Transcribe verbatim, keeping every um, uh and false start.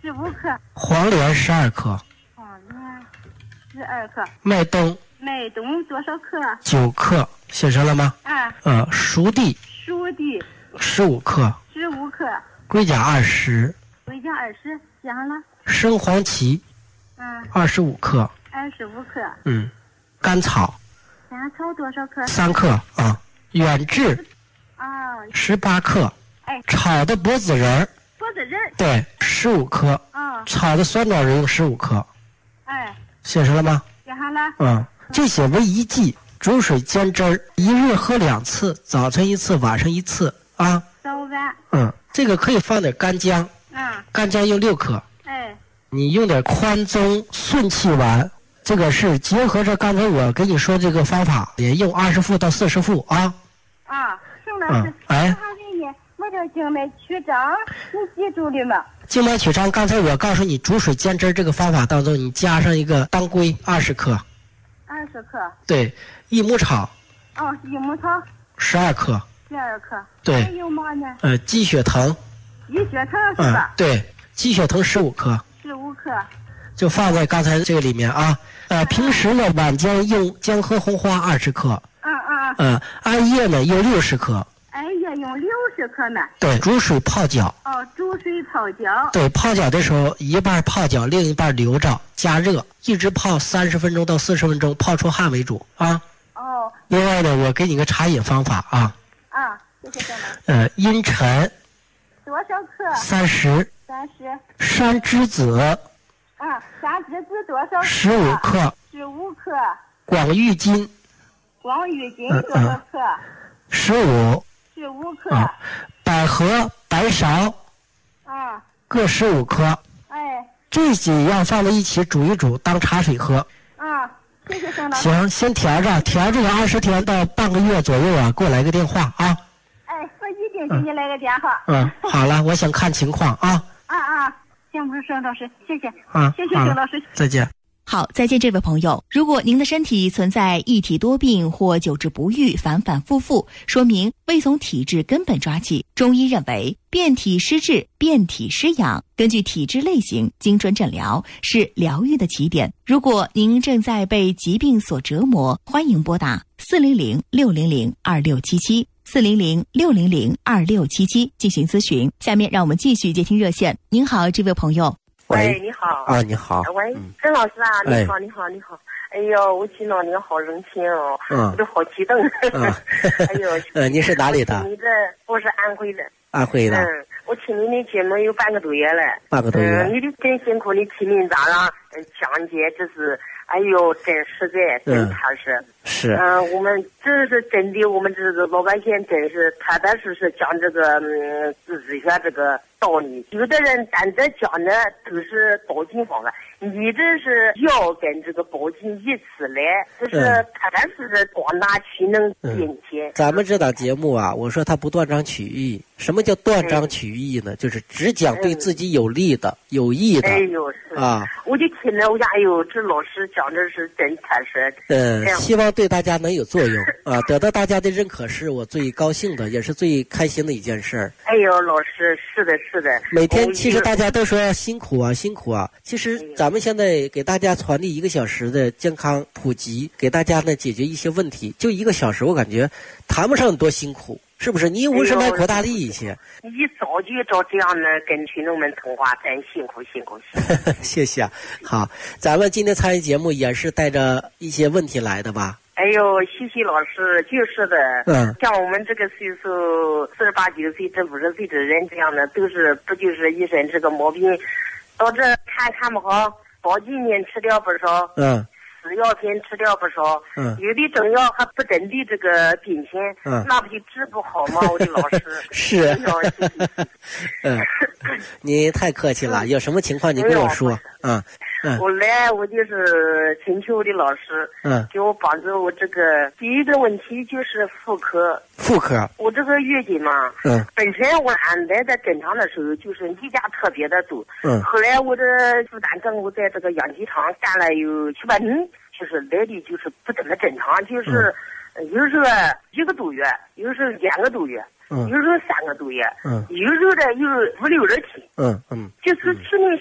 十五克。 黄连十二克。 黄连十二克。 麦冬。 麦冬多少克？ 九克，写上了吗？ 啊。 呃，熟地。 熟地。 十五克。 十五克。 龟甲二十。 龟甲二十，写上了。 生黄芪。 嗯。 二十五克。 二十五克。 嗯。甘草。 甘草多少克？ 三克啊。远志。 啊。 十八克。 哎。 炒的柏子仁儿。 柏子仁儿。 对，十五克。 啊。 炒的酸枣仁十五克。 哎。 写上了吗？ 写上了。 嗯。这些为一剂，煮水煎汁儿，一日喝两次，早晨一次，晚上一次啊。 早晚。 嗯，这个可以放点干姜。 嗯。 干姜用六克。 哎。 你用点宽宗顺气丸，这个是结合着刚才我跟你说这个方法，也用二十副到四十副啊。 啊，盛老师， 嗯、哎。 我还给你，我这静脉曲张，你记住了吗？ 静脉曲张，刚才我告诉你煮水煎汁这个方法当中，你加上一个当归二十克。 二十克。对， 益母草。 哦，益母草。 十二克。 十二克。 对。 还有嘛呢？ 呃，鸡血藤。 鸡血藤是吧？ 嗯，对，鸡血藤十五克。 十五克。 就放在刚才这个里面啊。呃，平时呢，晚间用姜和红花二十克。 嗯嗯嗯。 嗯，艾叶呢用六十克。 艾叶用六十克呢。 对，煮水泡脚。 哦，煮水泡脚。 对，泡脚的时候一半泡脚，另一半留着加热，一直泡三十分钟到四十分钟，泡出汗为主啊。 哦。 另外呢，我给你个茶饮方法啊。 啊，谢谢张老师。 呃，茵陈。 多少克？ 三十。 三十。 山栀子。 啊，山栀子多少克？ 十五克。 十五克。 广郁金。 广郁金多少克？ 十五。 十五克。 啊，百合、白芍。 啊。 各十五克。 哎。 这几样放在一起煮一煮，当茶水喝。 啊，谢谢沈老师。 行，先调着，调这个二十天到半个月左右啊，给我来个电话啊。 哎，我一定给你来个电话。 嗯，嗯好了，我想看情况啊。 啊啊，行，不是沈老师，谢谢。 啊， 谢谢沈老师， 再见。 好，再见，这位朋友。如果您的身体存在一体多病或久治不愈、反反复复，说明未从体质根本抓起。中医认为，变体施治、变体施养，根据体质类型精准诊疗，是疗愈的起点。如果您正在被疾病所折磨，欢迎拨打四零零六零零二六七七四零零六零零二六七七进行咨询。下面让我们继续接听热线。您好，这位朋友。 喂，你好啊，你好。 喂，沈老师啊，你好，你好，你好。哎呦，我听到你好热情哦， 嗯， 我都好激动。 嗯， 哎呦， 呃，你是哪里的？ 你这我是安徽的。 安徽的。 嗯，我听你的节目有半个多月了。 半个多月。 嗯，你的真辛苦，你提名咋了？嗯，讲解这是，哎呦，真实在，真踏实。 嗯、是。 嗯、呃，我们这是真的，我们这个老百姓真是踏踏实实讲这个嗯治学这个道理。有的人单着讲的都是保健方法，你这是药跟这个保健一起来，这是踏踏实实广大其能变迁、 嗯。咱们这档节目啊，我说它不断章取义。什么叫断章取义呢？嗯、就是只讲对自己有利的、嗯、有益的。 哎呦，是啊！ 我就听了，我讲，哎呦，这老师讲的是真踏实。 嗯，希望对大家能有作用啊！得到大家的认可是我最高兴的，也是最开心的一件事儿。 哎呦，老师，是的，是的。 每天其实大家都说辛苦啊，辛苦啊。其实咱们现在给大家传递一个小时的健康普及，给大家呢解决一些问题，就一个小时，我感觉谈不上多辛苦。是不是你无事来扩大利益一些？ 一早就找这样的跟群众们通话，真辛苦辛苦辛苦。 谢谢。好，咱们今天参与节目也是带着一些问题来的吧？ 哎呦，谢谢老师，就是的。 嗯， 像我们这个岁数，四十八九岁、这五十岁的人这样的，都是不就是一身这个毛病，到这看看不好，保健品吃掉不少。 嗯。 死药品吃掉不少， 嗯， 有的中药还不针对这个病情， 嗯， 那不就治不好吗？我的老师是，嗯，你太客气了，有什么情况你跟我说，嗯嗯。 我来，我就是请求我的老师， 嗯， 给我帮助我这个第一个问题就是妇科， 妇科， 我这个月经嘛， 嗯， 本身我安排在正常的时候就是例假特别的多， 嗯， 后来我这负担政务在这个养鸡场干了有七八年。就是来的就是不怎么正常，就是、嗯、有时候一个多月，有时候两个多月， 嗯， 有时候三个多月， 嗯， 有时候的有五六日天， 嗯嗯， 就是去年